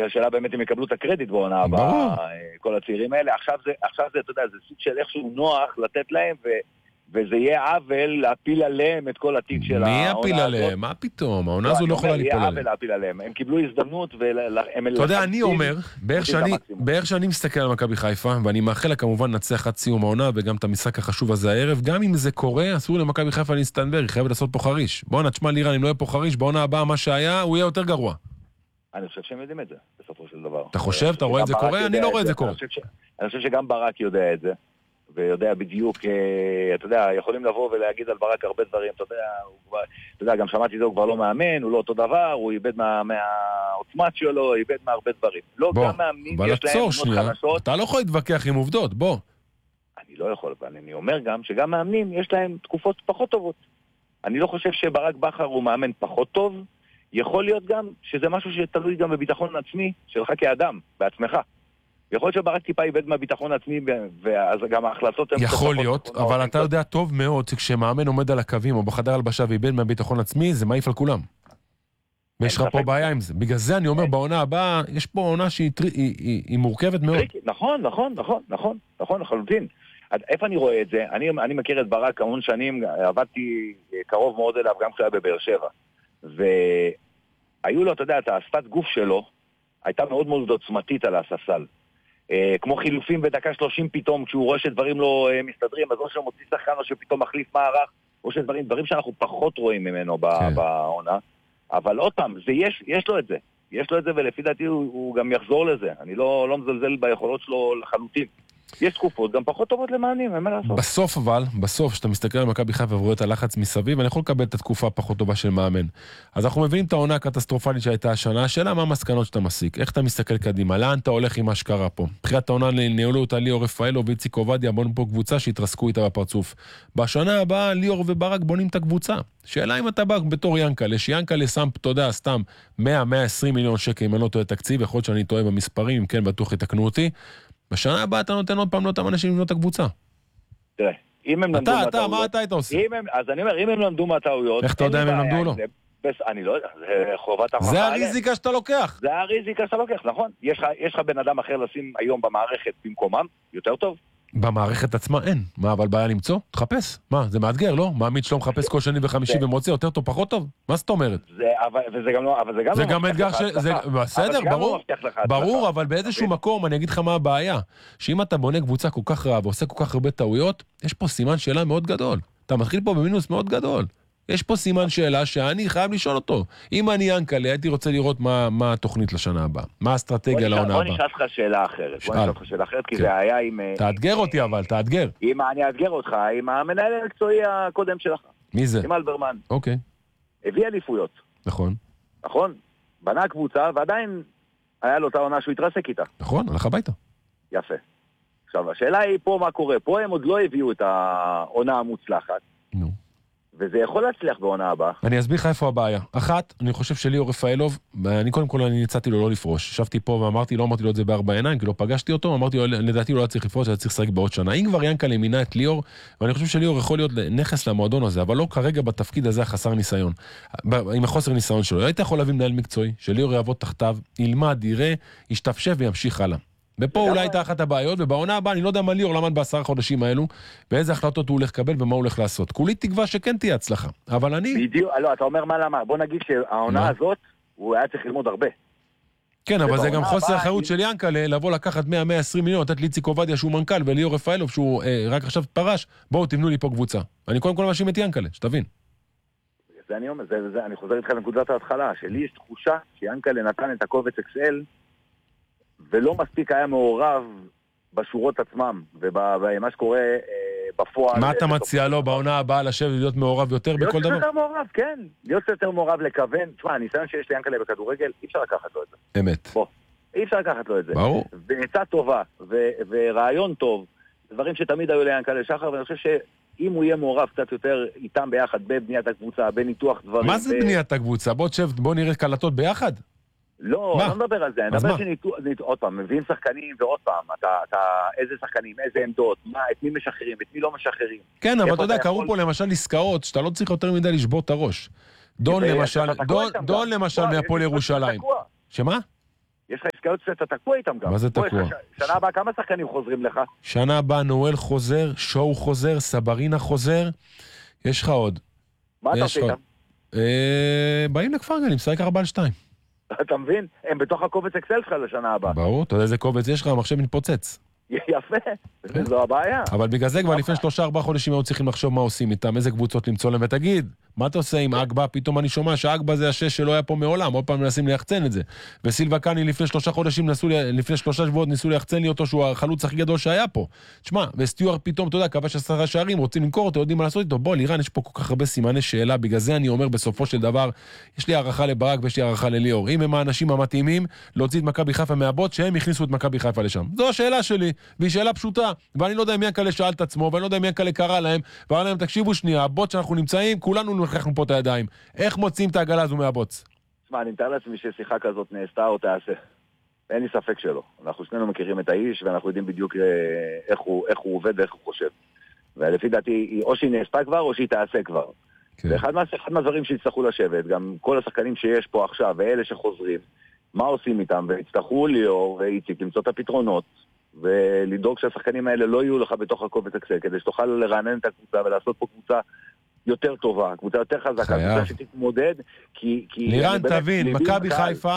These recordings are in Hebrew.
השאלה באמת אם יקבלו את הקרדיט בעונה הבאה, כל הצעירים האלה. עכשיו זה, אתה יודע, זה סוג של איכשהו נוח לתת להם, וזה יהיה עוול להפיל עליהם את כל התיק של העונה הזאת. מי יפיל עליהם? מה פתאום? העונה הזו לא יכולה ליפול עליהם. יהיה עוול להפיל עליהם. הם קיבלו הזדמנות, אתה יודע, אני אומר, בערך שאני מסתכל על מכבי חיפה, ואני מאחל לה כמובן נצח עד סיום העונה, וגם את המשחק החשוב הזה הערב, גם אם זה קורה, אסור למכבי חיפה להסתנבר, היא חייבת לעשות פה חריש. בוא נתשמע לירן, אם לא יהיה פה חריש, בעונה הבאה מה שהיה, הוא יהיה יותר גרוע. אני חושב שהם יודעים את זה, בסופו של דבר. אתה חושב? אתה רואה את זה קורה? אני לא רואה את זה קורה. אני חושב שגם ברק יודע את זה. ויודע בדיוק, אתה יודע, יכולים לבוא ולהגיד על ברק הרבה דברים, אתה יודע, גם שמעתי זה, הוא כבר לא מאמן, הוא לא אותו דבר, הוא איבד מהעוצמת שלו, הוא איבד מהרבה דברים. לא, גם מאמנים, יש להם מאוד חלשות. אתה לא יכול להתווכח עם עובדות, בוא. אני לא יכול, אבל אני אומר גם שגם מאמנים, יש להם תקופות פחות טובות. אני לא חושב שברק בכר הוא מאמן פחות טוב, יכול להיות גם שזה משהו שתלוי גם בביטחון עצמי שלך כאדם, בעצמך. יכול להיות שברק טיפה איבד מהביטחון עצמי, ואז גם ההחלטות... יכול להיות, אבל אתה יודע טוב מאוד, שכשמאמן עומד על הקווים או בחדר הלבשה ואיבד מהביטחון עצמי, זה מעיף על כולם. ויש לך פה בעיה עם זה. בגלל זה אני אומר, בעונה הבאה, יש פה עונה שהיא מורכבת מאוד. נכון, לחלוטין. איפה אני רואה את זה? אני מכיר את ברק המון שנים, עבדתי קרוב מאוד אליו, גם כשהיה בבאר שבע. והיו לו, אתה יודע, את השפת גוף שלו, הייתה מאוד מאוד עוצמתית על הספסל. כמו חילופים בדקה 30 פתאום, כשהוא רואה שדברים לא מסתדרים, אז או שהוא מוציא שחקן או שפתאום מחליף מערך, או שדברים שאנחנו פחות רואים ממנו בעונה. אבל עוד פעם, יש לו את זה. יש לו את זה, ולפי דעתי הוא גם יחזור לזה. אני לא מזלזל ביכולות שלו לחלוטין. יש תקופות גם פחות טובות למענים, אין מה לעשות. בסוף, שאתה מסתכל על מכבי חיפה ורואה את הלחץ מסביב, אני יכול לקבל את התקופה הפחות טובה של מאמן. אז אנחנו מבינים את העונה הקטסטרופלית שהייתה השנה, השאלה מה המסקנות שאתה מסיק, איך אתה מסתכל קדימה, לאן אתה הולך עם מה שקרה פה. בחירת העונה ניהלו אותה ליאור רפאלוב ואיציק עובדיה, בונים פה קבוצה שהתרסקו איתה בפרצוף. בשנה הבאה ליאור וברק בונים את הקבוצה. שאלה אם אתה בא בתור ינקלה, שיאנקלה שם, אתה יודע, סתם 100-120 מיליון שקל, אם אני לא טועה תקציב, יכול להיות שאני טועה במספרים, אם כן, בטוח יתקנו אותי. בשנה הבאה אתה נותן עוד פעם לאותם אנשים לבנות את הקבוצה. תראה, אם הם למדו מהטעויות... מה אתה היית עושה? אז אני אומר, אם הם למדו מהטעויות... איך אתה יודע אם הם למדו או לא? אני לא יודע, זה חובת ההוכחה. זה הריזיקה שאתה לוקח. זה הריזיקה שאתה לוקח, נכון. יש לך בן אדם אחר לשים היום במערכת במקומם, יותר טוב. במערכת עצמה אין. מה, אבל בעיה למצוא? תחפש. מה, זה מאתגר, לא? מה, עמית שלום מחפש כל שני וחמישי ומוצא יותר טוב, פחות טוב? מה זאת אומרת? וזה גם לא... זה גם אתגר בסדר, ברור, אבל באיזשהו מקום, אני אגיד לך מה הבעיה. שאם אתה בונה קבוצה כל כך רעה ועושה כל כך הרבה טעויות, יש פה סימן שאלה מאוד גדול. אתה מתחיל פה במינוס מאוד גדול. יש פה סימן שאלה שאני חייב לשאול אותו. אם אני ינקלה, הייתי רוצה לראות מה התוכנית לשנה הבאה. מה האסטרטגיה לעונה הבאה. בוא נשאל אותך שאלה אחרת. כי זה היה עם... תאתגר אותי אבל, תאתגר. אני אאתגר אותך, עם המנהל המקצועי הקודם שלך. מי זה? עם אלברמן. אוקיי. הביא אליפויות. נכון. בנה קבוצה, ועדיין היה לו את העונה שהוא התרסק איתה. נכון, הלך הביתה. יפה. עכשיו, השאלה היא פה מה קורה. פה הם עוד לא הביאו את העונה המוצלחת. נו. וזה יכול להצליח בעונה הבאה. אני אסביר לך איפה הבעיה. אחת, אני חושב שליאור רפאלוב, קודם כל אני הצעתי לו לא לפרוש. ישבתי פה ואמרתי, לא אמרתי לו את זה בארבע עיניים, כי לא פגשתי אותו, אמרתי לו, לדעתי הוא לא צריך לפרוש, הוא צריך לשחק בעוד שנה. אם כבר ינקלה מינה את ליאור, ואני חושב שליאור יכול להיות נכס למועדון הזה, אבל לא כרגע בתפקיד הזה החסר ניסיון. עם החוסר ניסיון שלו. היית יכול להביא מנהל מקצועי, שליאור יעבוד תחתיו, ילמד, יראה, ישתפשף וימשיך הלאה. ופה אולי הייתה אחת הבעיות, ובעונה הבאה אני לא יודע מה ליאור למד ב10 חודשים האלו, ואיזה החלטות הוא הולך לקבל ומה הוא הולך לעשות. כולי תקווה שכן תהיה הצלחה, אבל אני... בדיוק, לא, אתה אומר מה למה, בוא נגיד שהעונה הזאת, הוא היה צריך ללמוד הרבה. כן, אבל זה גם חוסר אחריות של ינקלה, לבוא לקחת 100-120 מיליון, לתת לאיציק עובדיה שהוא מנכ"ל, וליאור רפאלוב שהוא רק עכשיו פרש, בואו תבנו לי פה קבוצה. אני קודם כל מאשים את ינקלה, שתבין. זה אני אומר, אני חוזר איתך לנקודת ההתחלה, שלי יש תחושה שיאנקלה נתן את הקובץ אקסל ולא מספיק היה מעורב בשורות עצמם, ובמה שקורה בפועל. מה אתה מציע לו בעונה הבאה לשבת להיות מעורב יותר בכל דבר? להיות יותר מעורב, כן. להיות יותר מעורב לכוון. תשמע, הניסיון שיש ליאנקלה בכדורגל, אי אפשר לקחת לו את זה. אמת. בוא, אי אפשר לקחת לו את זה. ברור. ועצה טובה, ורעיון טוב, דברים שתמיד היו ליאנקלה שחר, ואני חושב שאם הוא יהיה מעורב קצת יותר איתם ביחד, בבניית הקבוצה, בניתוח דברים. מה זה בניית הקבוצה? בוא נראה קלטות ביחד. לא, אני לא מדבר על זה, אני מדבר עוד פעם, מביאים שחקנים ועוד פעם, איזה שחקנים, איזה עמדות, את מי משחררים, את מי לא משחררים. כן, אבל אתה יודע, קראו פה למשל עסקאות, שאתה לא צריך יותר מדי לשבור את הראש. דון למשל מהפועל ירושלים. שמה? יש לך עסקאות שאתה תקוע איתם גם. מה זה תקוע? שנה הבאה כמה שחקנים חוזרים לך? שנה הבאה נואל חוזר, שואו חוזר, סברינה חוזר, יש לך עוד. מה אתה עושה איתם? באים לכפר גלים, משחק 4-2. אתה מבין? הם בתוך הקובץ אקסל שלך לשנה הבאה. ברור, אתה יודע איזה קובץ יש לך, המחשב מתפוצץ. יפה, זו הבעיה. אבל בגלל זה כבר לפני 3-4 חודשים היו צריכים לחשוב מה עושים איתם, איזה קבוצות למצוא להם, ותגיד, מה אתה עושה עם אגבה? פתאום אני שומע שאגבה זה השש שלא היה פה מעולם, עוד פעם מנסים ליחצן את זה. וסילבה קאני לפני 3 חודשים, לפני 3 שבועות ניסו ליחצן לי אותו שהוא החלוץ הכי גדול שהיה פה. תשמע, וסטיוארט פתאום, אתה יודע, כבש 10 שערים, רוצים למכור אותו, יודעים מה לעשות איתו. בוא, לירן, יש פה כל כך הרבה סימני שאלה, בגלל זה אני אומר בסופו של דבר, יש לי הערכה לברק ויש לי הערכה לליאור. אם הם האנשים המתאימים להוציא את מכבי חיפה מהבוט, שהם הכניסו את מכבי חיפה לשם. זו השאלה שלי, והיא שאלה פשוטה, ואני לא יודע אם ינקלה שאל את עצמו, ואני לא יודע אם ינקלה קרא להם, ואמר להם, תקשיבו שנייה, הבוט שאנחנו נמצאים, כולנו לקחנו פה את הידיים. איך מוצאים את העגלה הזו מהבוץ? תשמע, אני מתאר לעצמי ששיחה כזאת נעשתה או תעשה. אין לי ספק שלא. אנחנו שנינו מכירים את האיש, ואנחנו יודעים בדיוק איך הוא עובד ואיך הוא חושב. ולפי דעתי, או שהיא נעשתה כבר, או שהיא תעשה כבר. ואחד מהדברים שיצטרכו לשבת, גם כל השחקנים שיש פה עכשיו, ואלה שחוזרים, מה עושים איתם? ויצטרכו ליאור ואיציק למצוא את הפתרונות, ולדאוג שהשחקנים האלה לא יהיו לך בתוך הקובץ אקסל, כדי שתוכל לרענן את הקבוצה ולעשות פה קבוצה יותר טובה, קבוצה יותר חזקה, קבוצה שתתמודד, כי לירן, תבין, מכבי חיפה,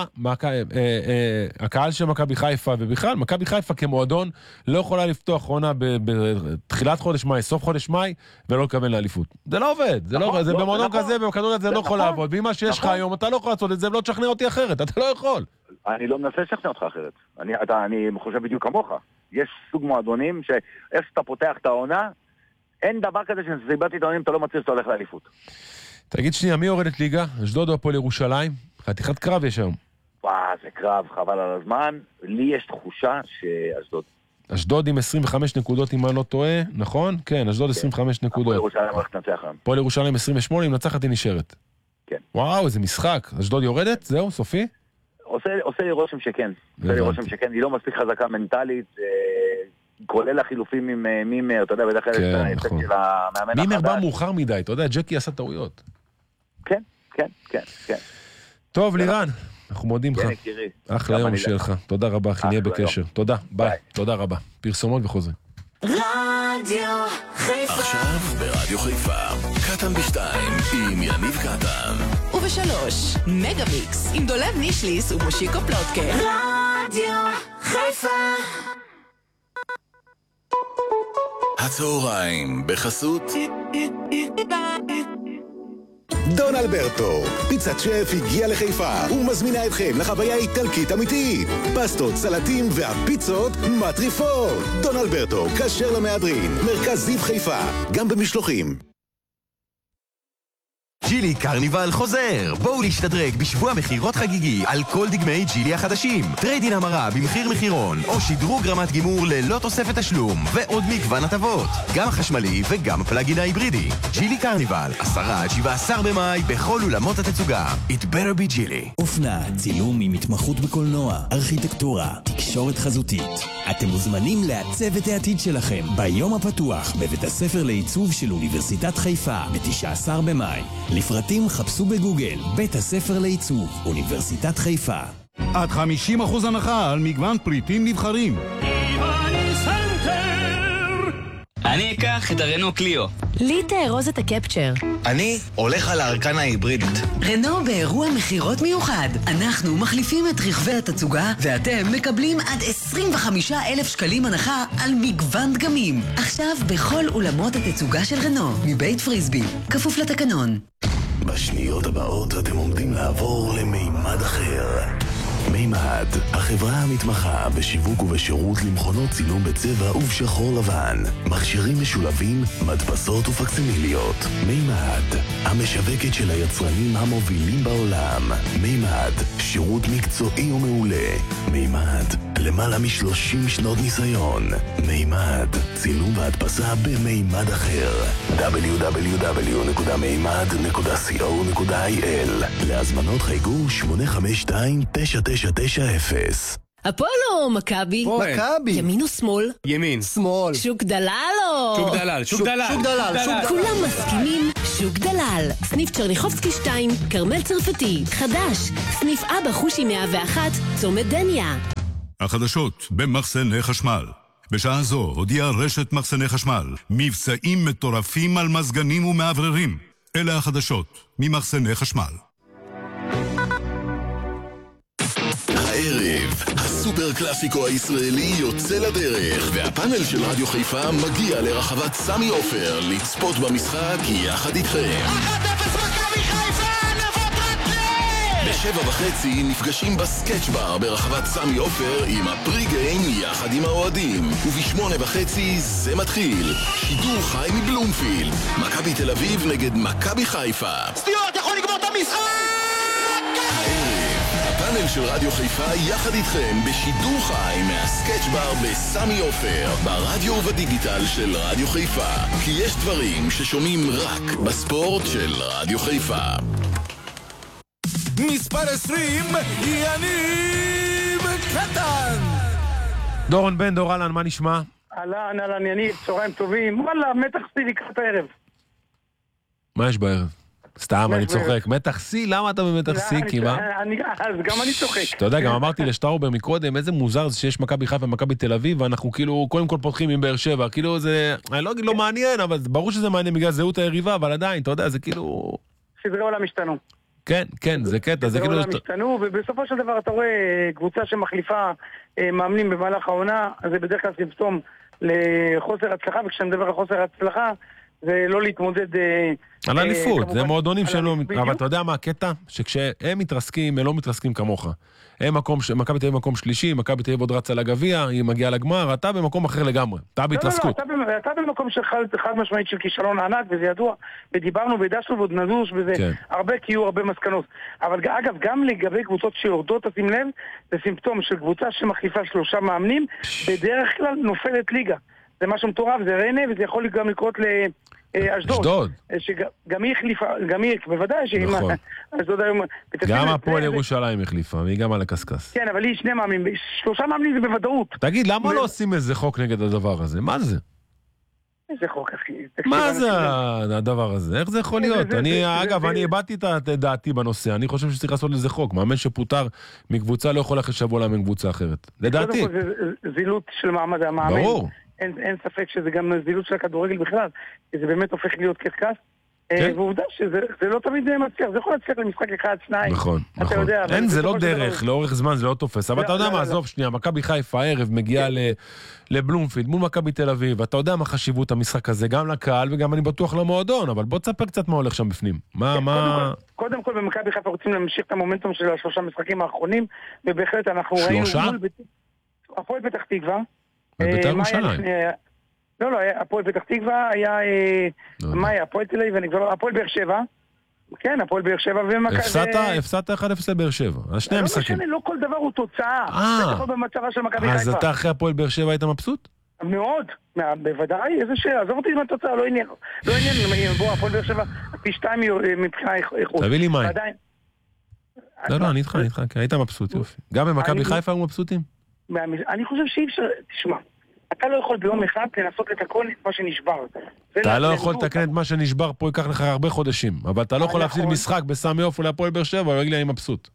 הקהל של מכבי חיפה, ובכלל, מכבי חיפה כמועדון לא יכולה לפתוח עונה בתחילת חודש מאי, סוף חודש מאי, ולא לקבל לאליפות. זה לא עובד, זה במועדון כזה, בכדורגל זה לא יכול לעבוד, ואם מה שיש לך היום, אתה לא יכול לעשות את זה, ולא תשכנע אותי אחרת, אתה לא יכול. אני לא מנסה לשכנע אותך אחרת. אני חושב בדיוק כמוך. יש סוג מועדונים שאיך שאתה פותח את העונה, אין דבר כזה שסיבתי את העונים, אתה לא מצליח שאתה הולך לאליפות. תגיד שנייה, מי יורדת ליגה? אשדוד או הפועל ירושלים? חתיכת קרב יש היום. זה קרב, חבל על הזמן. לי יש תחושה שאשדוד. אשדוד עם 25 נקודות אם אני לא טועה, נכון? כן, אשדוד 25 נקודות. הפועל ירושלים הולך לנצח היום. הפועל ירושלים 28, אם נצחת היא נשארת. כן. וואו, איזה משחק. אשדוד יורדת? זהו, סופי? עושה לי רושם שכן. עושה לי רושם שכן. היא לא מספיק חזקה מנטלית, כולל החילופים עם מימר, אתה יודע, בדרך כלל יש את האפקט של המאמן החדש. מימר בא מאוחר מדי, אתה יודע, ג'קי עשה טעויות. כן, כן, כן, כן. טוב, לירן, אנחנו מודים לך. אחלה יום שלך. תודה רבה, אחי, נהיה בקשר. תודה, ביי. תודה רבה. פרסומות וחוזרים. רדיו חיפה. עכשיו ברדיו חיפה. קטן ב2 עם יניב קטן. וב3 מגה מיקס עם דולב נישליס ומושיקו פלוטקר. רדיו חיפה. הצהריים בחסות דון אלברטו, פיצת שף הגיע לחיפה ומזמינה אתכם לחוויה איטלקית אמיתית. פסטות, סלטים והפיצות מטריפות. דון אלברטו, כשר למהדרין, מרכז זיו חיפה, גם במשלוחים. ג'ילי קרניבל חוזר. בואו להשתדרג בשבוע מחירות חגיגי על כל דגמי ג'ילי החדשים. טריידין המרה במחיר מחירון או שדרוג רמת גימור ללא תוספת תשלום ועוד מגוון הטבות, גם החשמלי וגם הפלאגין ההיברידי. ג'ילי קרניבל 10-17 במאי בכל אולמות התצוגה. It better be ג'ילי. אופנה, צילום עם התמחות בקולנוע, ארכיטקטורה, תקשורת חזותית. אתם מוזמנים לעצב את העתיד שלכם ביום הפתוח בבית הספר לעיצוב של אוניברסיטת חיפה ב-19 במאי. לפרטים חפשו בגוגל בית הספר לעיצוב אוניברסיטת חיפה. עד 50% הנחה על מגוון פריטים נבחרים. אני אקח את הרנו קליו. לי תארוז את הקפצ'ר. אני הולך על הארקנה ההיברידית. רנו באירוע מחירות מיוחד. אנחנו מחליפים את רכבי התצוגה ואתם מקבלים עד 25,000 שקלים הנחה על מגוון דגמים. עכשיו בכל אולמות התצוגה של רנו מבית פריסבי, כפוף לתקנון. בשניות הבאות אתם עומדים לעבור למימד אחר. מימד, החברה המתמחה בשיווק ובשירות למכונות צילום בצבע ובשחור לבן, מכשירים משולבים, מדפסות ופקסימיליות. מימד, המשווקת של היצרנים המובילים בעולם. מימד, שירות מקצועי ומעולה. מימד, למעלה מ-30 שנות ניסיון. מימד, צילום והדפסה במימד אחר. www.מימד.co.il. להזמנות חייגו 852-9990. אפולו, מכבי. מכבי. ימין או שמאל? ימין. שמאל. שוק דלל או? שוק דלל. כולם מסכימים, שוק דלל, סניף צ'רניחובסקי 2, קרמל צרפתי, חדש, סניף אבא חושי 101, צומת דניה. החדשות במחסני חשמל. בשעה זו הודיעה רשת מחסני חשמל מבצעים מטורפים על מזגנים ומעבררים. אלה החדשות ממחסני חשמל. הערב, הסופר קלאסיקו הישראלי יוצא לדרך, והפאנל של רדיו חיפה מגיע לרחבת סמי עופר לצפות במשחק יחד איתכם. 1-0 מכבי חיפה, נבות רטלב! ב7:30 נפגשים בסקץ' בר ברחבת סמי עופר עם הפרי-גיים יחד עם האוהדים, וב8:30 זה מתחיל. שידור חי מבלומפילד, מכבי תל אביב נגד מכבי חיפה. סטיוארט יכול לגמור את המשחק! הפאנל של רדיו חיפה יחד איתכם בשידור חי מהסקץ' בר בסמי עופר, ברדיו ובדיגיטל של רדיו חיפה, כי יש דברים ששומעים רק בספורט של רדיו חיפה. מספר 20, יניב קטן. דורון בן דור, אהלן, מה נשמע? אהלן, יניב, צהריים טובים. וואלה, מתח סי לקראת הערב. מה יש בערב? סתם, אני צוחק. מתח סי? למה אתה במתח סי? אז גם אני צוחק. אתה יודע, גם אמרתי לשטראובר מקודם, איזה מוזר זה שיש מכבי חיפה ומכבי תל אביב, ואנחנו כאילו קודם כל פותחים עם באר שבע, כאילו זה, אני לא אגיד לא מעניין, אבל ברור שזה מעניין בגלל זהות היריבה, אבל עדיין, אתה יודע, זה כאילו... סדרי עולם השתנו. כן, זה קטע, זה כאילו... סדרי עולם השתנו, ובסופו של דבר אתה רואה קבוצה שמחליפה מאמנים במהלך העונה, זה בדרך כלל סימפטום לחוסר הצלחה, וכשאני מדבר על חוסר הצלחה, זה לא להתמודד... על אליפות, זה מועדונים שלו, אבל אתה יודע מה הקטע? שכשהם מתרסקים, הם לא מתרסקים כמוך. מכבי תל אביב מקום שלישי, מכבי תל אביב עוד רצה לגביע, היא מגיעה לגמר, אתה במקום אחר לגמרי, אתה בהתרסקות. לא, אתה במקום חד משמעית של כישלון ענק, וזה ידוע, ודיברנו ודשנו ועוד נדוש, וזה הרבה, כי יהיו הרבה מסקנות. אבל אגב, גם לגבי קבוצות שיורדות, תשים לב, זה סימפטום של קבוצה שמחליפה 3 מאמנים, בדרך כלל נופלת ליגה. זה משהו מטורף, זה ריינה, וזה יכול גם לקרות אשדוד. שגם היא החליפה, גם היא, בוודאי שאם... אשדוד היום... גם הפועל ירושלים החליפה, והיא גם על הקסקס. כן, אבל היא 2 מאמנים, 3 מאמנים זה בוודאות. תגיד, למה לא עושים איזה חוק נגד הדבר הזה? מה זה? איזה חוק, אחי? מה זה הדבר הזה? איך זה יכול להיות? אגב, אני הבאתי את דעתי בנושא, אני חושב שצריך לעשות לזה חוק. מאמן שפוטר מקבוצה לא יכול אחרי שבוע לאמן קבוצה אחרת. לדעתי. קודם כל זה זילות של מעמד המאמן. ברור. אין ספק שזה גם זילות של הכדורגל בכלל, כי זה באמת הופך להיות קרקס, ועובדה שזה לא תמיד מצליח, זה יכול להצליח למשחק 1-2. נכון. אין, זה לא דרך, לאורך זמן זה לא תופס, אבל אתה יודע מה, עזוב שנייה, מכבי חיפה הערב מגיעה לבלומפילד מול מכבי תל אביב, ואתה יודע מה חשיבות המשחק הזה, גם לקהל וגם אני בטוח למועדון, אבל בוא תספר קצת מה הולך שם בפנים. קודם כל במכבי חיפה רוצים להמשיך את המומנטום של 3 משחקים האחרונים, ובהחלט אנחנו ראינו... 3? הפועל פתח תקווה. בבית"ר ירושלים. לא, הפועל פתח תקווה היה... מה היה? הפועל תל אביב, הפועל באר שבע. כן, הפועל באר שבע ומכבי... הפסדת 1-0 לבאר שבע. אז 2 משחקים. לא כל דבר הוא תוצאה. זה יכול במצרה של מכבי חיפה. אז אתה אחרי הפועל באר שבע היית מבסוט? מאוד. בוודאי, איזה שאלה. עזוב אותי עם התוצאה, לא עניין. בוא, הפועל באר שבע פי 2 מבחינה איכות. תביא לי מים. לא, אני איתך, היית מבסוט, יופי. גם במכבי חיפה היו מבסוטים? אני חושב שאי אפשר, תשמע, אתה לא יכול ביום אחד לנסות לתקון את מה שנשבר. אתה לא יכול לתקן את מה שנשבר פה, ייקח לך הרבה חודשים, אבל אתה לא יכול להפסיד משחק בסמי עופר להפועל באר שבע, ולהגיד לי אני מבסוט.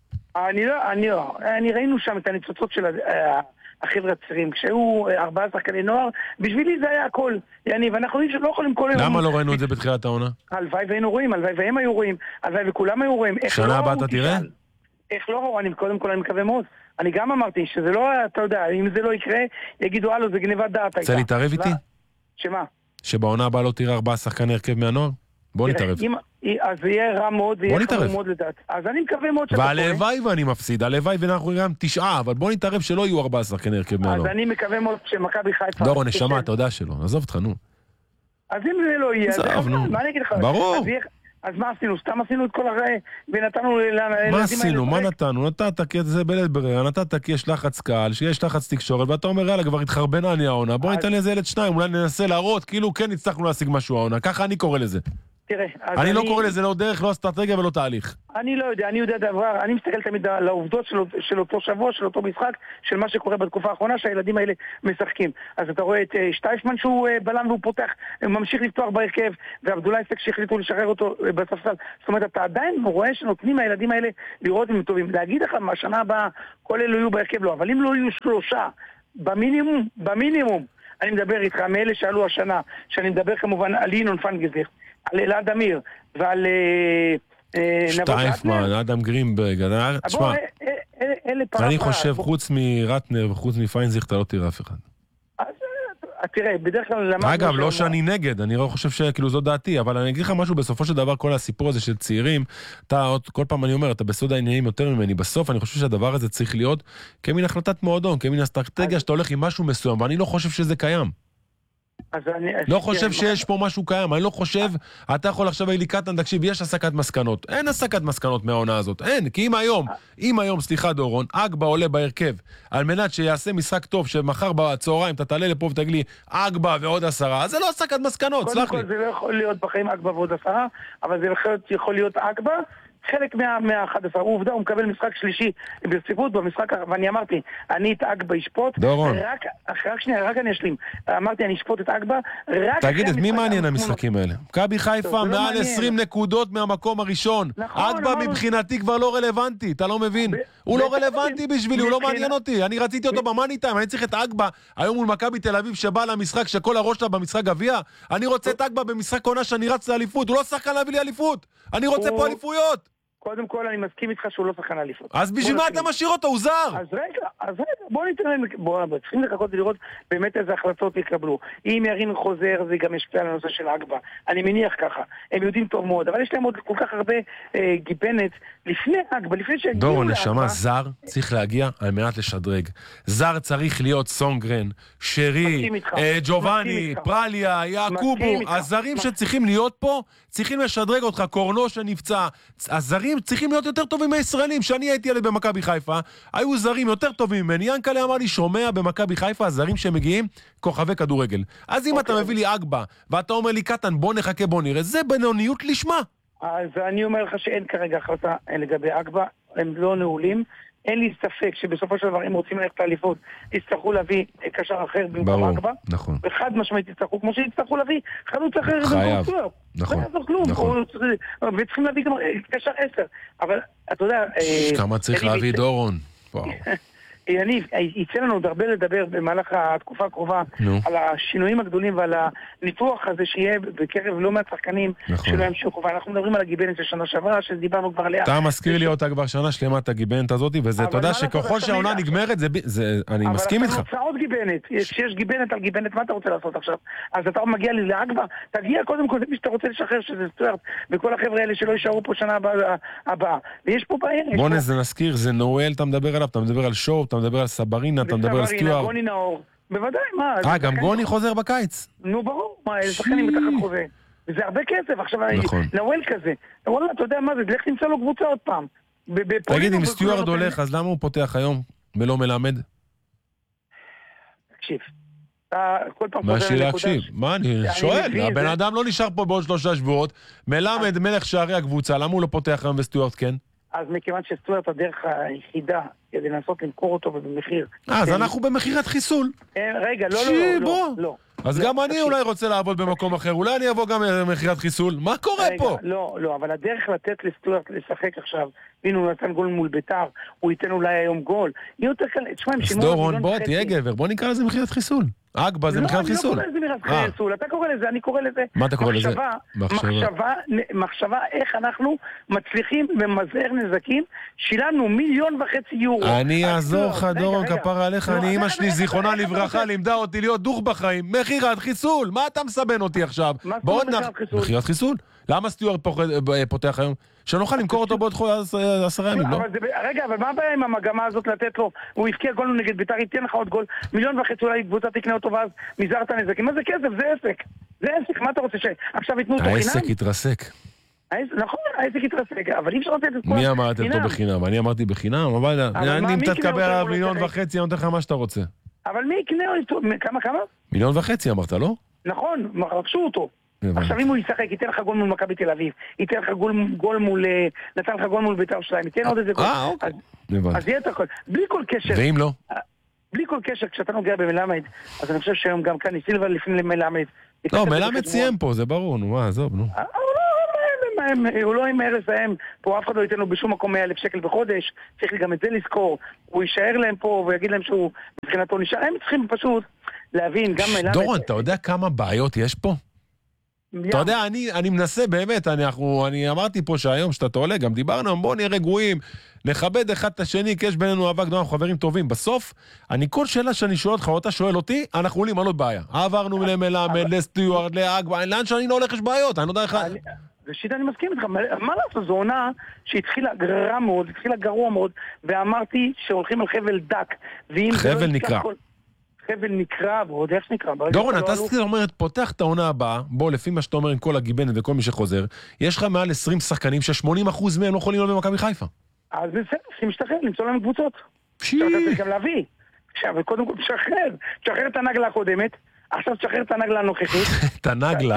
אני ראינו שם את הניצוצות של החבר'ה הצעירים, כשהיו 4 שחקני נוער, בשבילי זה היה הכל. ואנחנו לא יכולים כל יום... למה לא ראינו את זה בתחילת העונה? הלוואי והיינו רואים, הלוואי והם היו רואים, הלוואי וכולם היו רואים. שנה הבאה אתה תראה? איך לא ראו? קודם כל אני מקווה מאוד. אני גם אמרתי שזה לא, אתה יודע, אם זה לא יקרה, יגידו, הלו, זה גניבת דעת. רוצה להתערב איתי? שמה? שבעונה הבאה לא תראה 4 שחקני הרכב מהנוער? בוא נתערב. אז זה יהיה רע מאוד, זה יהיה חמור מאוד לדעת. אז אני מקווה מאוד שאתה והלוואי ואני מפסיד, הלוואי ואנחנו נראה 9, אבל בוא נתערב שלא יהיו 4 שחקני הרכב מהנוער. אז אני מקווה מאוד שמכבי חיפה... דורון, נשמה, אתה יודע שלא, עזוב אותך, נו. אז אם זה לא יהיה, מה אני אגיד לך? ברור. אז מה עשינו? סתם עשינו את כל הרי, ונתנו... מה עשינו? מה נתנו? נתת כי זה בלית ברירה, נתת כי יש לחץ קהל, שיש לחץ תקשורת, ואתה אומר, יאללה, כבר התחרבנה אני העונה, בוא ניתן לזה ילד 2, אולי ננסה להראות, כאילו כן הצלחנו להשיג משהו העונה, ככה אני קורא לזה. תראה, אני לא קורא לזה לא דרך, לא אסטרטגיה ולא תהליך. אני לא יודע, אני יודע דבר, אני מסתכל תמיד על העובדות של אותו שבוע, של אותו משחק, של מה שקורה בתקופה האחרונה, שהילדים האלה משחקים. אז אתה רואה את שטייפמן שהוא בלם והוא פותח, ממשיך לפתוח בהרכב, ועבדולאי סק שהחליטו לשחרר אותו בספסל. זאת אומרת, אתה עדיין רואה שנותנים הילדים האלה לראות אם הם טובים. להגיד לך, מהשנה הבאה, כל אלו יהיו בהרכב לא, אבל אם לא יהיו 3, במינימום, אני מדבר איתך, מאלה שעלו השנה, שאני מדבר כמובן על ינון פנגזליך, על אלעד אמיר ועל שטייפמן, אדם גרינברג. תשמע, אני חושב חוץ מרטנר וחוץ מפיינזיך אתה לא תראה אף אחד. תראה, בדרך כלל... אגב, לא שאני נגד, אני לא חושב שכאילו זו דעתי, אבל אני אגיד לך משהו, בסופו של דבר כל הסיפור הזה של צעירים, כל פעם אני אומר, אתה בסוד העניינים יותר ממני, בסוף אני חושב שהדבר הזה צריך להיות כמין החלטת מועדון, כמין אסטרטגיה שאתה הולך עם משהו מסוים, ואני לא חושב שזה קיים. לא חושב שיש פה משהו קיים, אני לא חושב, אתה יכול עכשיו להגיד לי קטן, תקשיב, יש הסקת מסקנות, אין הסקת מסקנות מהעונה הזאת, אין, כי אם היום, סליחה דורון, אגבה עולה בהרכב, על מנת שיעשה משחק טוב, שמחר בצהריים אתה תעלה לפה ותגיד לי, אגבה ועוד 10, אז זה לא הסקת מסקנות, סלח לי. קודם כל זה לא יכול להיות בחיים אגבה ועוד 10, אבל זה יכול להיות אגבה, חלק מה-11, הוא עובדה, הוא מקבל משחק שלישי ברציפות במשחק, ואני אמרתי, אני את אגבה אשפוט, דורון. רק אני אשלים, אמרתי, אני אשפוט את אגבה, תגיד, את מי מעניין המשחקים האלה? מכבי חיפה מעל 20 נקודות מהמקום הראשון, אגבה מבחינתי כבר לא רלוונטי, אתה לא מבין? הוא לא רלוונטי בשבילי, הוא לא מעניין אותי, אני רציתי אותו במאני טיים, אני צריך את אגבה, היום מול מכבי תל אביב שבא למשחק שכל הראש שלה במשחק גביע, אני רוצה את אגבה במשחק עונה שאני רץ לאליפות, הוא לא שחקן להביא לי אליפות, אני רוצה פה אליפויות. קודם כל אני מסכים איתך שהוא לא שחקן אליפות. אז בשביל מה אתה משאיר אותו? הוא זר! אז רגע, בוא ניתן להם, צריכים לחכות ולראות באמת איזה החלטות יקבלו. אם ירין חוזר זה גם ישפיע על הנושא של אגבה. אני מניח ככה. הם יודעים טוב מאוד, אבל יש להם עוד כל כך הרבה גיבנת לפני אגבה, לפני שהגיעו לאגבה. דורון, נשמה, זר צריך להגיע על מנת לשדרג. זר צריך להיות סונגרן, שרי, ג'ובאני, פרליה, יעקובו. הזרים שצריכים להיות פה, צריכים לשדרג אותך, קורנו שנפצע. הזרים צריכים להיות יותר טובים מהישראלים. שאני הייתי ילד במכבי חיפה, היו זרים יותר טובים ממני. ינקלה אמר לי, שומע במכבי חיפה, הזרים שמגיעים, כוכבי כדורגל. אז אם אתה מביא לי אגבה, ואתה אומר לי, קטן, בוא נחכה, בוא נראה, זה בינוניות לשמה. אז אני אומר לך שאין כרגע החלטה לגבי אגבה, הם לא נעולים. אין לי ספק שבסופו של דבר, אם רוצים ללכת לאליפות, יצטרכו להביא קשר אחר במקום אגבה. נכון. וחד משמעית יצטרכו, כמו שיצטרכו להביא חלוץ אחר. חייב. נכון. נכון. וצריכים להביא גם קשר 10. אבל, אתה יודע... כמה צריך להביא דורון? וואו. יניב, יצא לנו עוד הרבה לדבר במהלך התקופה הקרובה על השינויים הגדולים ועל הניתוח הזה שיהיה בקרב לא מעט שחקנים שלא ימשיכו, ואנחנו מדברים על הגיבנת של שנה שעברה שדיברנו כבר עליה. אתה מזכיר לי אותה כבר שנה שלמה את הגיבנת הזאת, וזה, אתה יודע שככל שהעונה נגמרת, אני מסכים איתך. אבל אתה נוצא עוד גיבנת, כשיש גיבנת על גיבנת, מה אתה רוצה לעשות עכשיו? אז אתה מגיע לי לאגבה, תגיע קודם כל למי שאתה רוצה לשחרר, שזה סטוארט, וכל החבר'ה האלה שלא יישארו פה שנה הבאה. ויש פה בעיה. בוא נזכיר, זה נואל, אתה מדבר עליו, אתה מדבר על שואו, אתה מדבר על סברינה, אתה מדבר על סטיואר. גוני נאור, בוודאי, מה? גם גוני חוזר בקיץ. נו ברור, מה, איזה שחקנים בתחת חוזה. וזה הרבה כסף, עכשיו נאוול כזה. וואלה, אתה יודע מה זה, לך תמצא לו קבוצה עוד פעם. תגיד, אם סטיוארד הולך, אז למה הוא פותח היום ולא מלמד? תקשיב. מה שירקשיב? מה אני שואל? הבן אדם לא נשאר פה בעוד 3 שבועות, מלמד מלך שערי הקבוצה, למה הוא לא פותח היום וסטיוארד כן? אז מכיוון שסטוארט הדרך היחידה כדי לנסות למכור אותו במחיר. אז אנחנו במחירת חיסול. רגע, לא. אז גם אני אולי רוצה לעבוד במקום אחר, אולי אני אבוא גם במחירת חיסול. מה קורה פה? לא, אבל הדרך לתת לסטוארט לשחק עכשיו, הנה הוא נתן גול מול ביתר, הוא ייתן אולי היום גול. אז דורון, בוא, תהיה גבר, בוא נקרא לזה מחירת חיסול. אגבה זה מחירת חיסול. לא, אני לא קורא לזה מחירת חיסול, אתה קורא לזה, אני קורא לזה מה אתה קורא לזה? מחשבה איך אנחנו מצליחים במזער נזקים, שילמנו 1.5 מיליון יורו. אני אעזור לך דורון, כפרה עליך, אני אמא שלי זיכרונה לברכה, לימדה אותי להיות דוך בחיים, מחירת חיסול, מה אתה מסבן אותי עכשיו? מה מחירת חיסול? מחירת חיסול? למה סטיוארט פותח היום? שנוכל למכור אותו בעוד 10 ימים, לא? רגע, אבל מה הבעיה עם המגמה הזאת לתת לו? הוא יפקיע גול נגד ביתר, ייתן לך עוד גול, 1.5 מיליון, אולי קבוצה תקנה אותו ואז מזערת הנזקים. מה זה כסף? זה עסק. זה עסק, מה אתה רוצה שעכשיו ייתנו אותו חינם? העסק יתרסק. נכון, העסק יתרסק, אבל אי אפשר לתת את כל מי אמרת אותו בחינם? אני אמרתי בחינם, אבל אני אם תתקבל על 1.5 מיליון, אני נותן לך מה שאתה רוצה. אבל מי יקנה אותו? כמה? 1.5 מיליון אמרת, לא? נכון, רכשו אותו. עכשיו אם הוא ישחק, ייתן לך גול מול מכבי תל אביב, ייתן לך גול מול, נתן לך גול מול בית"ר ירושלים, ייתן עוד איזה גול. אז יהיה את הכל. בלי כל קשר. ואם לא? בלי כל קשר, כשאתה נוגע במלמד, אז אני חושב שהיום גם כאן סילבה לפני מלמד. לא, מלמד סיים פה, זה ברור, נו, עזוב, נו. הוא לא עם הרס להם, פה אף אחד לא ייתן לו בשום מקום 100,000 שקל בחודש, צריך גם את זה לזכור, הוא יישאר להם פה ויגיד להם שהוא מבחינתו נשאר, הם צריכים פשוט להבין גם מלמד. דורון, אתה יודע כמה בעיות יש פה? אתה יודע, אני מנסה באמת, אני אמרתי פה שהיום שאתה עולה, גם דיברנו, בואו נהיה רגועים, נכבד אחד את השני, כי יש בינינו אהבה גדולה, אנחנו חברים טובים. בסוף, כל שאלה שאני שואל אותך, או אתה שואל אותי, אנחנו עולים על עוד בעיה. עברנו למלמד, לסטיוארד, לאגבה, לאן שאני לא הולך יש בעיות, אני לא יודע איך... ראשית אני מסכים איתך, מה לעשות, זו עונה שהתחילה גררה מאוד, התחילה גרוע מאוד, ואמרתי שהולכים על חבל דק. חבל נקרא. חבל נקרא, ועוד איך נקרא. דורון, אתה אומרת, פותח את העונה הבאה, בוא, לפי מה שאתה אומר עם כל הגיבנת וכל מי שחוזר, יש לך מעל 20 שחקנים ש80% מהם לא יכולים להיות במכבי חיפה. אז בסדר, צריכים להשתחרר, למצוא להם קבוצות. אתה צריך גם להביא. עכשיו, קודם כל תשחרר את הנגלה הקודמת, עכשיו תשחרר את הנגלה הנוכחית. את הנגלה.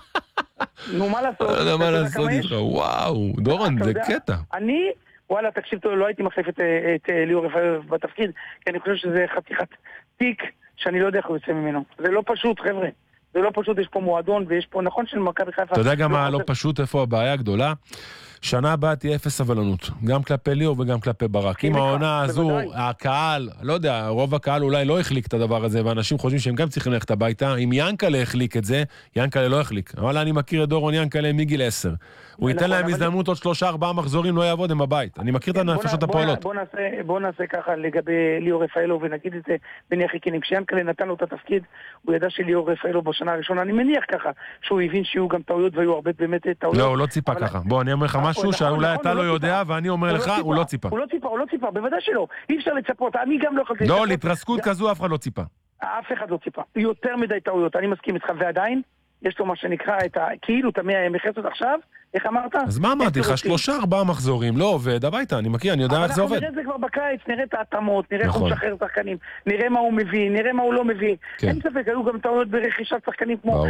נו, מה לעשות? לא יודע מה לעשות איתך, וואו, דורון, זה קטע. וואלה, תקשיב טוב, לא הייתי מחליף את ליאור רפאלוב בתפקיד, כי אני חושב שזה חתיכת תיק שאני לא יודע איך הוא יוצא ממנו. זה לא פשוט, חבר'ה. זה לא פשוט, יש פה מועדון ויש פה, נכון של מכבי חיפה. אתה יודע גם מה לא פשוט, איפה הבעיה הגדולה? שנה הבאה תהיה אפס סבלנות, גם כלפי ליאור וגם כלפי ברק. עם העונה הזו, הקהל, לא יודע, רוב הקהל אולי לא החליק את הדבר הזה, ואנשים חושבים שהם גם צריכים ללכת הביתה. אם ינקלה החליק את זה, ינקלה לא החליק. אבל אני מכיר את דורון ינקלה מגיל 10. הוא ייתן להם הזדמנות עוד 3-4 מחזורים, לא יעבוד עם הבית. אני מכיר את הנפשות הפועלות. בוא נעשה ככה לגבי ליאור רפאלוב, ונגיד את זה בניח חיקינים. כשיאנקלה נתן לו את התפקיד, הוא ידע שליאור רפאלוב בשנה הראשונה, אני מניח ככה, שהוא הבין שיהיו גם טעויות והיו הרבה באמת טעויות. לא, הוא לא ציפה ככה. בוא, אני אומר לך משהו שאולי אתה לא יודע, ואני אומר לך, הוא לא ציפה. הוא לא ציפה, בוודאי שלא. אי אפשר לצפות, אני גם לא יכולתי לצפות. לא, להתרסקות כזו אף אחד לא ציפה. אף אחד לא ציפה. יותר מדי טעויות, אני מסכים איתך, ועדיין יש לו מה שנקרא כאילו אתה מחסות עכשיו, איך אמרת? אז מה אמרתי לך? 3-4 מחזורים, לא עובד, הביתה, אני מכיר, אני יודע איך זה עובד. אבל אנחנו נראה את זה כבר בקיץ, נראה את ההתאמות, נראה איך הוא משחרר שחקנים, נראה מה הוא מביא, נראה מה הוא לא מביא. אין ספק, היו גם טעויות ברכישת שחקנים כמו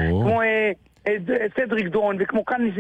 סדריק דורון, וכמו קאני,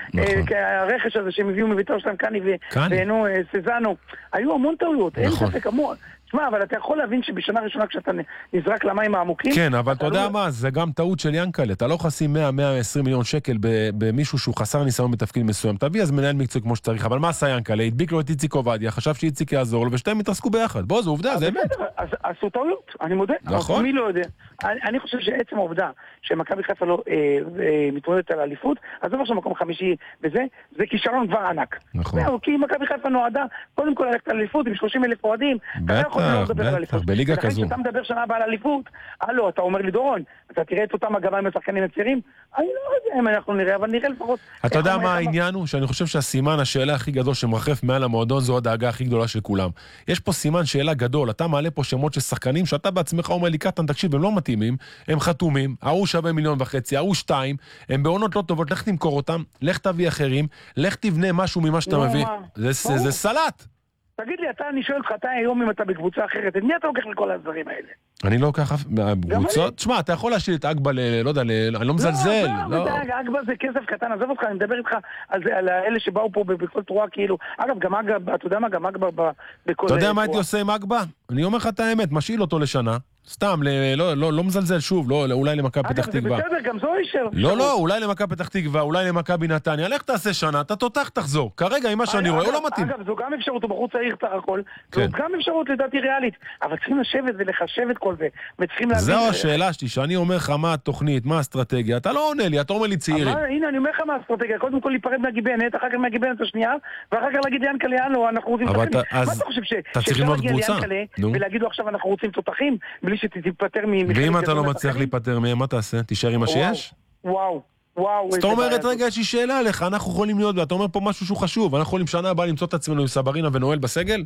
הרכש הזה שהם הביאו מביתר שלהם קאני ואינו סזנו. היו המון טעויות, אין ספק, המון. תשמע, אבל אתה יכול להבין שבשנה ראשונה כשאתה נזרק למים העמוקים... כן, אבל אתה יודע מה, זה גם טעות של ינקלה. אתה לא חסים 100-120 מיליון שקל במישהו שהוא חסר ניסיון בתפקיד מסוים. תביא אז מנהל מקצועי כמו שצריך. אבל מה עשה ינקלה? הדביק לו את איציק עובדיה, חשב שאיציק יעזור לו, ושתיים התעסקו ביחד. בוא, זו עובדה, זה אמת. אז עשו טעויות, אני מודה. נכון. מי לא יודע. אני חושב שעצם העובדה שמכבי חיפה לא מתמודדת על האליפות, אז זה עכשיו מקום חמישי וזה, זה כישרון כבר ענק. נכון. כי מכבי חיפה נועדה, קודם כל ללכת על האליפות עם 30,000 אוהדים. בטח, בליגה כזו. כשאתה מדבר שנה הבאה על אליפות, הלו, אתה אומר לי דורון, אתה תראה את אותם מגמה עם השחקנים הצעירים? אני לא יודע אם אנחנו נראה, אבל נראה לפחות... אתה יודע מה העניין הוא? שאני חושב שהסימן, השאלה הכי גדול שמרחף מעל המועדון, זו הדאגה הכי גדולה של כולם. יש פה סימן שאלה גדול, אתה מעלה פה שמות של שחקנים, שאתה בעצמך אומר לי, קטן, תקשיב, הם לא מתאימים, הם חתומים, ההוא שווה 1.5 מיליון, ההוא 2, הם בעונות לא טובות, לך תמכור אותם, לך תביא אחרים, לך תבנה משהו ממה שאתה מביא. זה סלט. תגיד לי, אני שואל אותך, אתה היום אם אתה בקבוצה אחרת, את מי אתה לוקח לכל הדברים האלה? אני לא לוקח בקבוצות? תשמע, אתה יכול להשאיל את אגבה, לא יודע, אני לא מזלזל. לא, אגבה זה כסף קטן, עזוב אותך, אני מדבר איתך על אלה שבאו פה בכל תרועה כאילו, אגב, גם אגבה, אתה יודע מה, גם אגבה בכל... אתה יודע מה הייתי עושה עם אגבה? אני אומר לך את האמת, משאיל אותו לשנה. סתם, לא מזלזל שוב, אולי למכבי פתח תקווה. אגב, זה בסדר, גם זו אישר. לא, אולי למכבי פתח תקווה, אולי למכבי נתניה, לך תעשה שנה, אתה תותח תחזור. כרגע, עם מה שאני רואה, הוא לא מתאים. אגב, זו גם אפשרות, הוא בחוץ העיר סך הכל, זו גם אפשרות לדעתי ריאלית, אבל צריכים לשבת ולחשב את כל זה, וצריכים להבין... זו השאלה שלי, שאני אומר לך מה התוכנית, מה האסטרטגיה, אתה לא עונה לי, אתה אומר לי צעירים. הנה, אני אומר לך מה האסטרטגיה, קודם כל להיפרד מהגיבנת, אחר כך מהגיבנת השנייה, ואחר כך להגיד ינקלה, אנחנו רוצים תותחים. מה אתה חושב שאפשר להגיע ליינקלה ולהגיד לו עכשיו אנחנו רוצים תותחים, בלי שתתפטר ואם אתה לא מצליח להיפטר מהם, מה תעשה? תישאר עם השש? וואו. זאת אומרת, רגע, יש לי שאלה עליך, אנחנו יכולים להיות, ואתה אומר פה משהו שהוא חשוב, אנחנו יכולים שנה הבאה למצוא את עצמנו עם סברינה ונואל בסגל?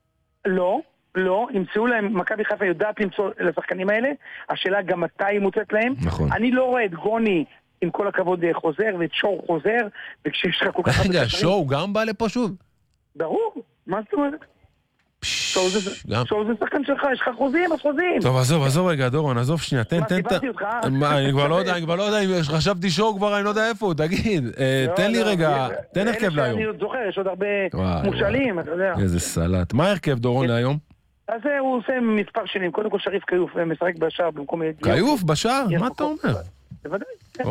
לא, ימצאו להם, מכבי חיפה יודעת למצוא לשחקנים האלה, השאלה גם מתי היא מוצאת להם. אני לא רואה את גוני, עם כל הכבוד חוזר, ואת שואו חוזר, וכשיש לך כל כך... רגע, שואו גם בא לפה שוב? ברור, מה זאת אומרת? שואו זה שחקן שלך, יש לך חוזים, אז חוזים. טוב, עזוב רגע, דורון, עזוב שנייה, תן. אני כבר לא יודע, אם חשבתי שואו כבר, אני לא יודע איפה הוא, תגיד. תן לי רגע, תן הרכב להיום. אני זוכר, יש עוד הרבה מושאלים, אתה יודע. איזה סלט. מה הרכב, דורון, להיום? אז הוא עושה מספר שנים, קודם כל שריף קיוף, משחק בשער במקום... קיוף בשער? מה אתה אומר? בוודאי, כן.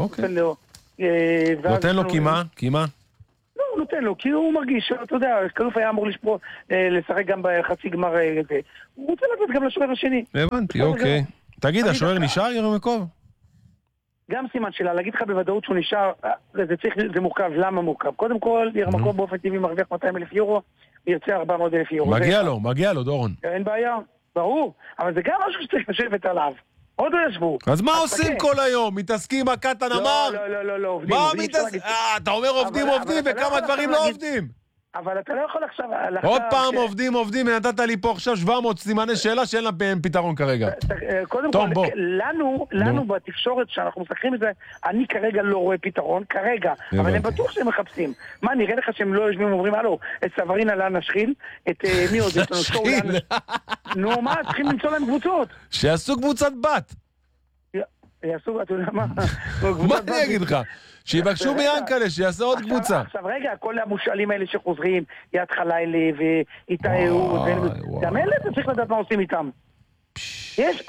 נותן לו קימה? לא, הוא נותן לו, כי הוא מרגיש, אתה יודע, קיוף היה אמור לשחק גם בחצי גמר, הוא רוצה לתת גם לשוער השני. הבנתי, אוקיי. תגיד, השוער נשאר ירמקוב? גם סימן שאלה, להגיד לך בוודאות שהוא נשאר, זה מורכב, למה מורכב? קודם כל, ירמקוב באופן טבעי מרוויח 200,000 יורו, ירצה 400,000 יורו. מגיע לו, דורון. אין בעיה, ברור, אבל זה גם משהו שצריך לשבת עליו. עוד לא ישבו. אז מה עושים כל היום? מתעסקים, הקטן אמר? לא, עובדים. מה מתעסקים? אתה אומר עובדים, וכמה דברים לא עובדים. אבל אתה לא יכול עכשיו... עוד פעם עובדים, ונתת לי פה עכשיו 700 סימני שאלה שאין להם פתרון כרגע. קודם כל, לנו בתקשורת שאנחנו מסתכלים את זה, אני כרגע לא רואה פתרון, כרגע, אבל הם בטוח שהם מחפשים. מה, נראה לך שהם לא יושבים ואומרים, הלו, את סברינה לאן נשחיל, את מי עוד יש לנו שואו לאן נשחיל. נו, מה, צריכים למצוא להם קבוצות. שיעשו קבוצת בת. יעשו, אתה יודע מה? מה אני אגיד לך? שיבקשו מיאנקלה, שיעשה עוד קבוצה. עכשיו רגע, כל המושאלים האלה שחוזרים, יד חלילי ואיתה אהוד, גם אלה אתה צריך לדעת מה עושים איתם. יש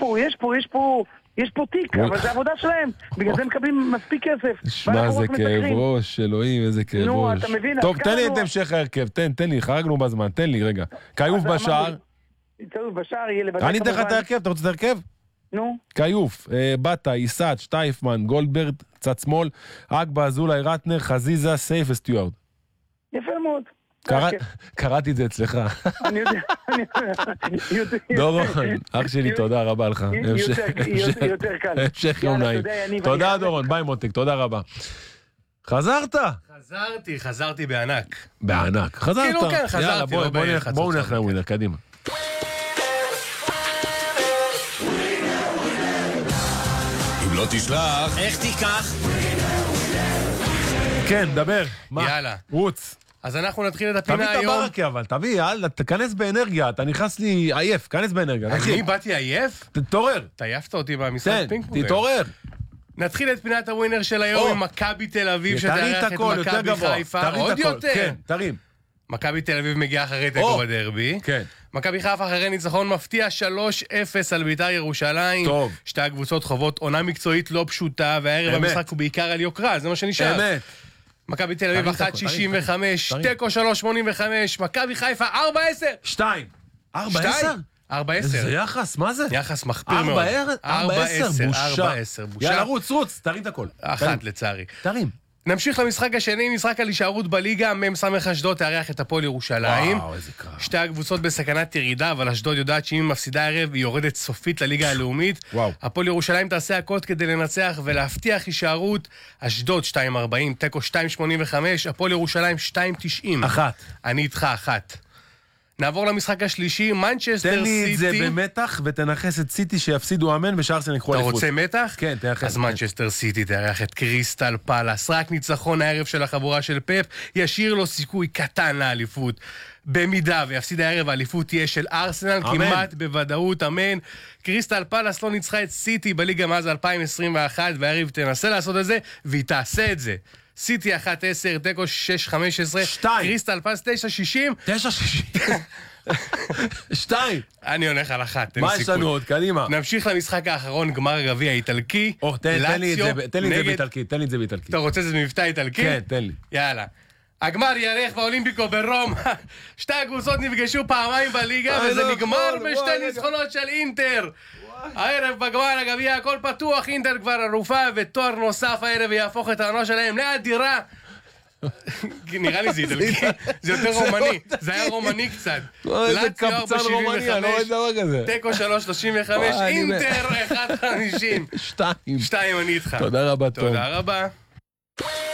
פה תיק, אבל זה עבודה שלהם, בגלל זה מקבלים מספיק כסף. שמע, זה כאב ראש, אלוהים, איזה כאב ראש. טוב, תן לי את המשך ההרכב, תן לי, חרגנו בזמן, תן לי, רגע. קיוף בשער. קיוף בשער יהיה לבדל. אני אתן לך את ההרכב, אתה רוצה את ההרכב? נו. קיוף, בטה, איסת, שטייפמן, גולדברג, צד שמאל, אגבה, אזולאי, רטנר, חזיזה, סייף וסטיוארד. יפה מאוד. קראתי את זה אצלך. אני יודע. דורון, אח שלי, תודה רבה לך. יותר קל. המשך יום נעים. תודה דורון, ביי מותק, תודה רבה. חזרת? חזרתי בענק. בענק, חזרת. כאילו כן, חזרתי. בואו נלך לווינר, קדימה. לא תשלח. איך תיקח? כן, דבר. יאללה. רוץ. אז אנחנו נתחיל את הפינה היום. תביא את הברקה אבל, תביא, יאללה, תכנס באנרגיה, אתה נכנס לי עייף, כנס באנרגיה. אני באתי עייף? תתעורר. תעייפת אותי במשחק פינג פונג. תתעורר. נתחיל את פינת הווינר של היום עם מכבי תל אביב, שתארח את מכבי חיפה. עוד יותר. כן, תרים. מכבי תל אביב מגיעה אחרי תיקו בדרבי. כן. מכבי חיפה אחרי ניצחון מפתיע 3-0 על בית"ר ירושלים. טוב. שתי הקבוצות חוות עונה מקצועית לא פשוטה, והערב המשחק הוא בעיקר על יוקרה, זה מה שנשאר. אמת. מכבי תל אביב 1.65, תיקו 3.85, מכבי חיפה 4.10. 2. 4.10? 4.10. איזה יחס, מה זה? יחס מחפיר מאוד. 4.10, בושה. 4.10, בושה. יאללה, רוץ, תרים את הכל. אחת לצערי. תרים. נמשיך למשחק השני, משחק על הישארות בליגה, מ"ס אשדוד תארח את הפועל ירושלים. וואו, איזה קרב. שתי הקבוצות בסכנת ירידה, אבל אשדוד יודעת שאם היא מפסידה הערב, היא יורדת סופית לליגה הלאומית. וואו. הפועל ירושלים תעשה הכל כדי לנצח ולהבטיח הישארות. אשדוד 2.40, תיקו 2.85, הפועל ירושלים 2.90. אחת. אני איתך אחת. נעבור למשחק השלישי, מנצ'סטר סיטי. תן לי את זה במתח ותנחס את סיטי שיפסידו אמן ושארסנל יקחו אליפות. אתה רוצה מתח? כן, תנחס. אז מנצ'סטר סיטי תארח את קריסטל פלאס. רק ניצחון הערב של החבורה של פפ ישאיר לו סיכוי קטן לאליפות. במידה ויפסיד הערב האליפות תהיה של ארסנל, כמעט בוודאות, אמן. קריסטל פלאס לא ניצחה את סיטי בליגה מאז 2021, והערב תנסה לעשות את זה, והיא תעשה את זה. סיטי 1.10, תיקו 6.15, 2. קריסטל פלאס 9.60. 9.60. 2. אני הולך על אחת, מה יש לנו עוד? קדימה. נמשיך למשחק האחרון, גמר הגביע האיטלקי. תן לי את זה באיטלקית. אתה רוצה את זה במבטא איטלקי? כן, תן לי. יאללה. הגמר יארך באולימפיקו ברומא. שתי הקבוצות נפגשו פעמיים בליגה, וזה נגמר בשתי ניצחונות של אינטר. הערב בגמר הגביע הכל פתוח, אינטר כבר אלופה, ותואר נוסף הערב יהפוך את העונה שלהם לאדירה. נראה לי זה איטלקי, זה יותר רומני, זה היה רומני קצת. איזה קבצן רומני, אני לא רואה דבר כזה. תיקו 3.35, אינטר 1.50. 2. 2 אני איתך. תודה רבה, תום. תודה רבה.